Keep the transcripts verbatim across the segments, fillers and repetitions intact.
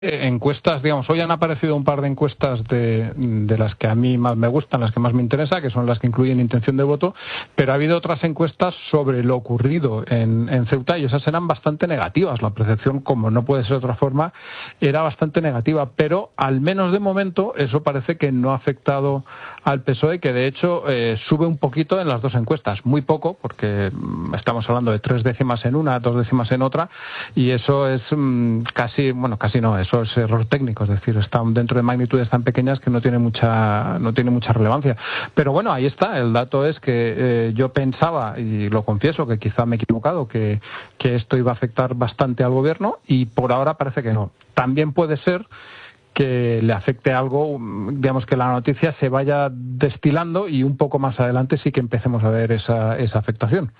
encuestas, digamos, hoy han aparecido un par de encuestas de, de las que a mí más me gustan, las que más me interesa, que son las que incluyen intención de voto, pero ha habido otras encuestas sobre lo ocurrido en, en Ceuta y esas eran bastante negativas. La percepción, como no puede ser de otra forma, era bastante negativa, pero al menos de momento eso parece que no ha afectado al P S O E, que de hecho eh, sube un poquito en las dos encuestas, muy poco, porque mm, estamos hablando de tres décimas en una, dos décimas en otra, y eso es mm, casi, bueno, casi no, eso es error técnico, es decir, están dentro de magnitudes tan pequeñas que no tiene mucha, no tiene mucha relevancia. Pero bueno, ahí está, el dato es que eh, yo pensaba, y lo confieso, que quizá me he equivocado, que, que esto iba a afectar bastante al gobierno, y por ahora parece que no. También puede ser que le afecte algo, digamos, que la noticia se vaya destilando y un poco más adelante sí que empecemos a ver esa, esa afectación.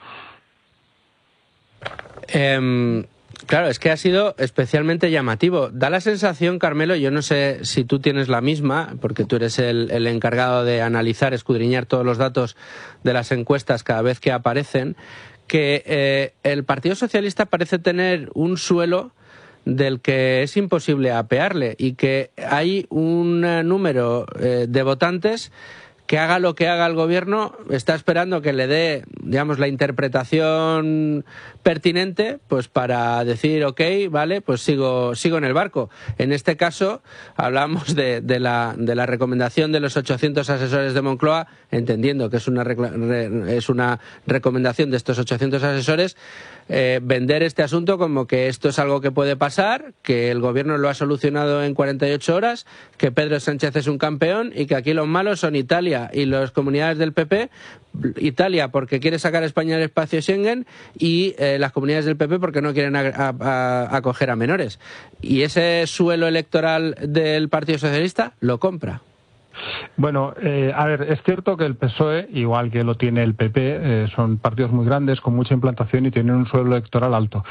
Eh, claro, es que ha sido especialmente llamativo. Da la sensación, Carmelo, yo no sé si tú tienes la misma, porque tú eres el, el encargado de analizar, escudriñar todos los datos de las encuestas cada vez que aparecen, que eh, el Partido Socialista parece tener un suelo del que es imposible apearle y que hay un número eh, de votantes que haga lo que haga el gobierno, está esperando que le dé, digamos, la interpretación pertinente, pues para decir, ok, vale, pues sigo sigo en el barco. En este caso, hablamos de, de, la, de la recomendación de los ochocientos asesores de Moncloa, entendiendo que es una, es una recomendación de estos ochocientos asesores, eh, vender este asunto como que esto es algo que puede pasar, que el gobierno lo ha solucionado en cuarenta y ocho horas, que Pedro Sánchez es un campeón y que aquí los malos son Italia y las comunidades del P P, Italia porque quiere sacar a España del espacio Schengen y eh, las comunidades del P P porque no quieren a, a, a acoger a menores. Y ese suelo electoral del Partido Socialista lo compra. Bueno, eh, a ver, es cierto que el P S O E, igual que lo tiene el P P, eh, son partidos muy grandes, con mucha implantación y tienen un suelo electoral alto.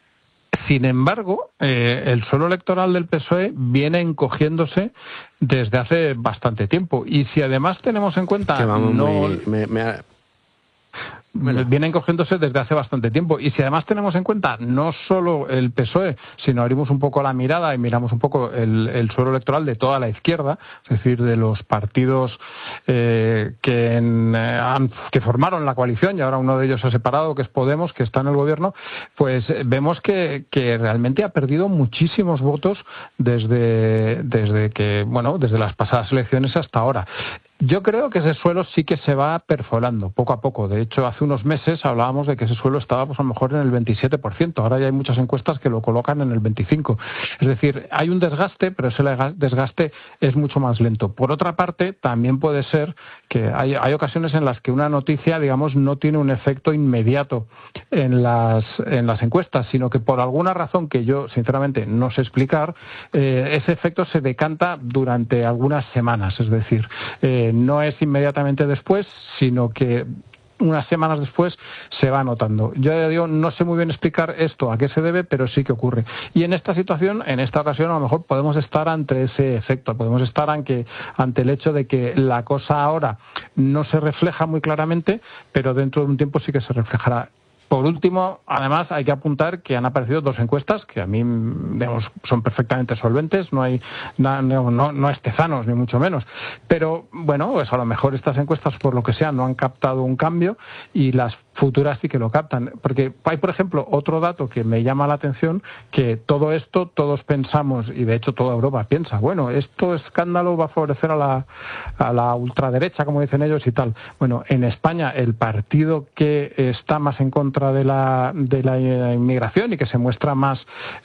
Sin embargo, eh, el suelo electoral del P S O E viene encogiéndose desde hace bastante tiempo. Y si además tenemos en cuenta... Que vamos no... muy, me, me... Bueno. Vienen cogiéndose desde hace bastante tiempo. Y si además tenemos en cuenta no solo el P S O E, sino abrimos un poco la mirada y miramos un poco el, el suelo electoral de toda la izquierda, es decir, de los partidos eh, que, en, eh, han, que formaron la coalición, y ahora uno de ellos se ha separado, que es Podemos, que está en el gobierno, pues vemos que, que realmente ha perdido muchísimos votos desde, desde que, bueno, desde las pasadas elecciones hasta ahora. Yo creo que ese suelo sí que se va perforando poco a poco. De hecho, hace unos meses hablábamos de que ese suelo estaba pues a lo mejor en el veintisiete por ciento. Ahora ya hay muchas encuestas que lo colocan en el veinticinco por ciento. Es decir, hay un desgaste, pero ese desgaste es mucho más lento. Por otra parte, también puede ser que hay, hay ocasiones en las que una noticia, digamos, no tiene un efecto inmediato en las, en las encuestas, sino que por alguna razón que yo, sinceramente, no sé explicar, eh, ese efecto se decanta durante algunas semanas. Es decir, eh, no es inmediatamente después, sino que unas semanas después se va notando. Yo ya digo, no sé muy bien explicar esto, a qué se debe, pero sí que ocurre. Y en esta situación, en esta ocasión, a lo mejor podemos estar ante ese efecto, podemos estar ante, ante el hecho de que la cosa ahora no se refleja muy claramente, pero dentro de un tiempo sí que se reflejará. Por último, además, hay que apuntar que han aparecido dos encuestas que a mí, digamos, son perfectamente solventes, no hay no, no, no es Tezanos, ni mucho menos. Pero, bueno, pues a lo mejor estas encuestas, por lo que sea, no han captado un cambio y las futuras sí que lo captan. Porque hay, por ejemplo, otro dato que me llama la atención, que todo esto, todos pensamos, y de hecho toda Europa piensa, bueno, esto escándalo va a favorecer a la, a la ultraderecha, como dicen ellos y tal. Bueno, en España el partido que está más en contra de la, de la inmigración y que se muestra más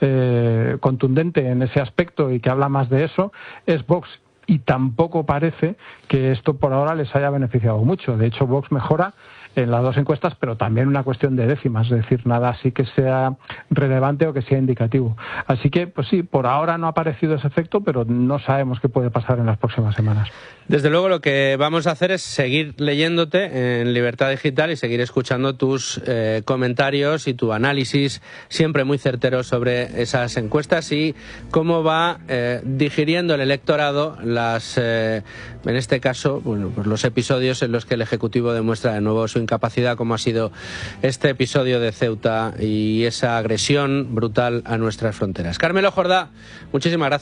eh, contundente en ese aspecto y que habla más de eso es Vox. Y tampoco parece que esto por ahora les haya beneficiado mucho. De hecho, Vox mejora en las dos encuestas, pero también una cuestión de décimas, es decir, nada así que sea relevante o que sea indicativo. Así que, pues sí, por ahora no ha aparecido ese efecto, pero no sabemos qué puede pasar en las próximas semanas. Desde luego, lo que vamos a hacer es seguir leyéndote en Libertad Digital y seguir escuchando tus eh, comentarios y tu análisis siempre muy certero sobre esas encuestas y cómo va eh, digiriendo el electorado las, eh, en este caso, bueno, pues los episodios en los que el Ejecutivo demuestra de nuevo su incapacidad como ha sido este episodio de Ceuta y esa agresión brutal a nuestras fronteras. Carmelo Jordá, muchísimas gracias.